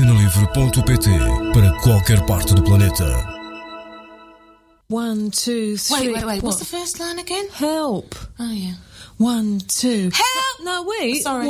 antenalivre.pt para qualquer parte do planeta. 1, 2, 3. Wait. What's the first line again? Help. Oh, yeah. 1, 2. Help! No, wait. Sorry.